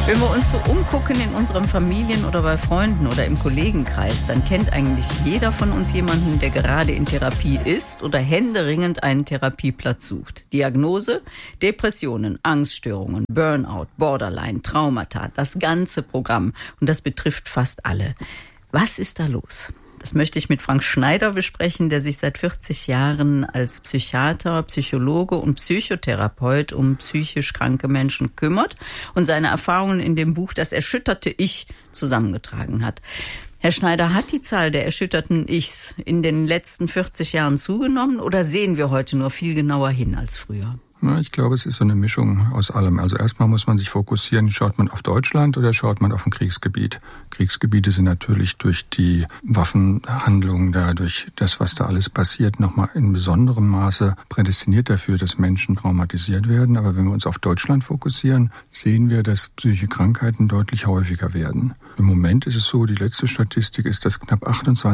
Wenn wir uns so umgucken in unserem Familien- oder bei Freunden oder im Kollegenkreis, dann kennt eigentlich jeder von uns jemanden, der gerade in Therapie ist oder händeringend einen Therapieplatz sucht. Diagnose: Depressionen, Angststörungen, Burnout, Borderline, Traumata, das ganze Programm. Und das betrifft fast alle. Was ist da los? Das möchte ich mit Frank Schneider besprechen, der sich seit 40 Jahren als Psychiater, Psychologe und Psychotherapeut um psychisch kranke Menschen kümmert und seine Erfahrungen in dem Buch Das erschütterte Ich zusammengetragen hat. Herr Schneider, hat die Zahl der erschütterten Ichs in den letzten 40 Jahren zugenommen oder sehen wir heute nur viel genauer hin als früher? Na, ich glaube, es ist so eine Mischung aus allem. Also erstmal muss man sich fokussieren, schaut man auf Deutschland oder schaut man auf ein Kriegsgebiet? Kriegsgebiete sind natürlich durch die Waffenhandlungen da, durch das, was da alles passiert, nochmal in besonderem Maße prädestiniert dafür, dass Menschen traumatisiert werden. Aber wenn wir uns auf Deutschland fokussieren, sehen wir, dass psychische Krankheiten deutlich häufiger werden. Im Moment ist es so, die letzte Statistik ist, dass knapp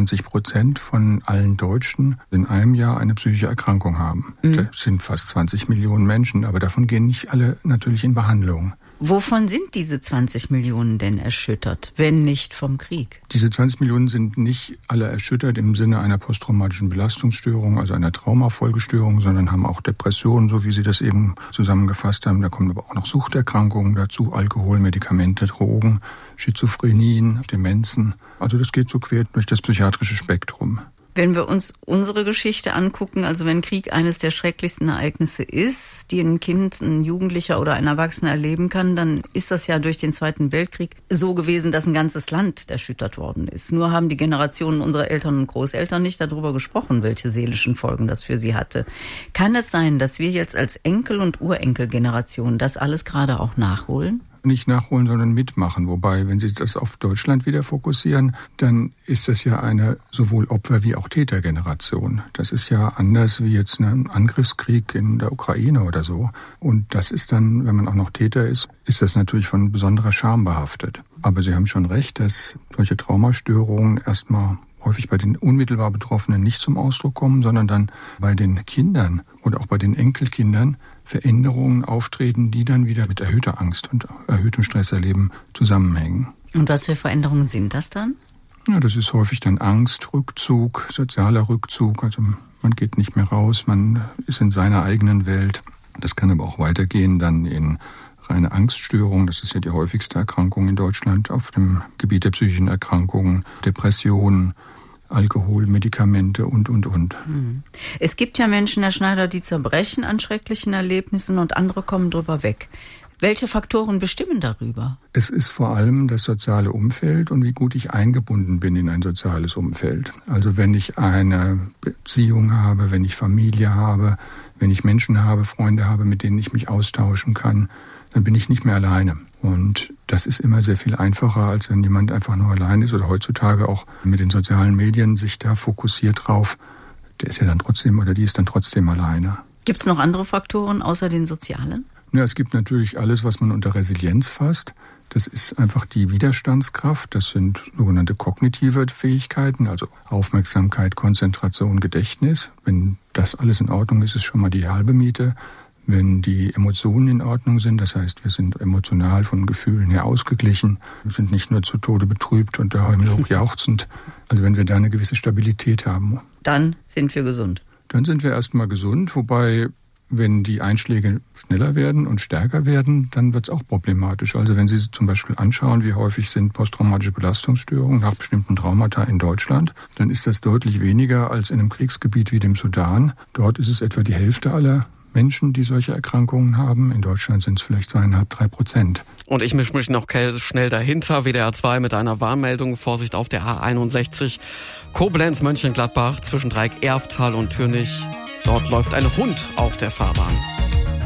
28% von allen Deutschen in einem Jahr eine psychische Erkrankung haben. Das sind fast 20 Millionen Menschen, aber davon gehen nicht alle natürlich in Behandlung. Wovon sind diese 20 Millionen denn erschüttert, wenn nicht vom Krieg? Diese 20 Millionen sind nicht alle erschüttert im Sinne einer posttraumatischen Belastungsstörung, also einer Traumafolgestörung, sondern haben auch Depressionen, so wie Sie das eben zusammengefasst haben. Da kommen aber auch noch Suchterkrankungen dazu, Alkohol, Medikamente, Drogen, Schizophrenien, Demenzen. Also das geht so quer durch das psychiatrische Spektrum. Wenn wir uns unsere Geschichte angucken, also wenn Krieg eines der schrecklichsten Ereignisse ist, die ein Kind, ein Jugendlicher oder ein Erwachsener erleben kann, dann ist das ja durch den Zweiten Weltkrieg so gewesen, dass ein ganzes Land erschüttert worden ist. Nur haben die Generationen unserer Eltern und Großeltern nicht darüber gesprochen, welche seelischen Folgen das für sie hatte. Kann es sein, dass wir jetzt als Enkel- und Urenkelgeneration das alles gerade auch nachholen? Nicht nachholen, sondern mitmachen. Wobei, wenn Sie das auf Deutschland wieder fokussieren, dann ist das ja eine sowohl Opfer- wie auch Tätergeneration. Das ist ja anders wie jetzt ein Angriffskrieg in der Ukraine oder so. Und das ist dann, wenn man auch noch Täter ist das natürlich von besonderer Scham behaftet. Aber Sie haben schon recht, dass solche Traumastörungen erstmal häufig bei den unmittelbar Betroffenen nicht zum Ausdruck kommen, sondern dann bei den Kindern oder auch bei den Enkelkindern Veränderungen auftreten, die dann wieder mit erhöhter Angst und erhöhtem Stresserleben zusammenhängen. Und was für Veränderungen sind das dann? Ja, das ist häufig dann Angst, Rückzug, sozialer Rückzug. Also man geht nicht mehr raus, man ist in seiner eigenen Welt. Das kann aber auch weitergehen dann in reine Angststörung. Das ist ja die häufigste Erkrankung in Deutschland auf dem Gebiet der psychischen Erkrankungen, Depressionen, Alkohol, Medikamente und. Es gibt ja Menschen, Herr Schneider, die zerbrechen an schrecklichen Erlebnissen und andere kommen drüber weg. Welche Faktoren bestimmen darüber? Es ist vor allem das soziale Umfeld und wie gut ich eingebunden bin in ein soziales Umfeld. Also wenn ich eine Beziehung habe, wenn ich Familie habe, wenn ich Menschen habe, Freunde habe, mit denen ich mich austauschen kann, dann bin ich nicht mehr alleine. Und das ist immer sehr viel einfacher, als wenn jemand einfach nur allein ist oder heutzutage auch mit den sozialen Medien sich da fokussiert drauf. Der ist ja dann trotzdem oder die ist dann trotzdem alleine. Gibt es noch andere Faktoren außer den sozialen? Ja, es gibt natürlich alles, was man unter Resilienz fasst. Das ist einfach die Widerstandskraft. Das sind sogenannte kognitive Fähigkeiten, also Aufmerksamkeit, Konzentration, Gedächtnis. Wenn das alles in Ordnung ist, ist schon mal die halbe Miete. Wenn die Emotionen in Ordnung sind, das heißt, wir sind emotional von Gefühlen her ausgeglichen, wir sind nicht nur zu Tode betrübt und der Himmel hoch jauchzend. Also wenn wir da eine gewisse Stabilität haben. Dann sind wir gesund. Dann sind wir erstmal gesund, wobei, wenn die Einschläge schneller werden und stärker werden, dann wird es auch problematisch. Also wenn Sie zum Beispiel anschauen, wie häufig sind posttraumatische Belastungsstörungen nach bestimmten Traumata in Deutschland, dann ist das deutlich weniger als in einem Kriegsgebiet wie dem Sudan. Dort ist es etwa die Hälfte aller Menschen, die solche Erkrankungen haben. In Deutschland sind es vielleicht 2,5-3%. Und ich mische mich noch schnell dahinter, WDR 2 mit einer Warnmeldung. Vorsicht auf der A61 Koblenz-Mönchengladbach zwischen Dreieck Erftal und Türnich. Dort läuft ein Hund auf der Fahrbahn.